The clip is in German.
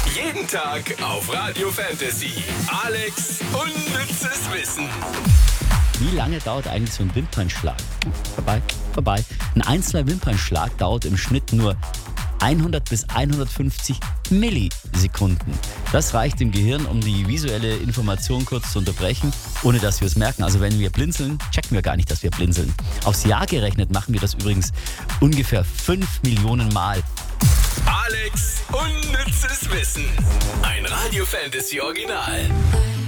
Jeden Tag auf Radio Fantasy. Alex unnützes Wissen. Wie lange dauert eigentlich so ein Wimpernschlag? Vorbei. Ein einzelner Wimpernschlag dauert im Schnitt nur 100 bis 150 Millisekunden. Das reicht dem Gehirn, um die visuelle Information kurz zu unterbrechen, ohne dass wir es merken. Also wenn wir blinzeln, checken wir gar nicht, dass wir blinzeln. Aufs Jahr gerechnet machen wir das übrigens ungefähr 5 Millionen Mal. Alex unnützes Wissen. Ein Radio Fantasy Original.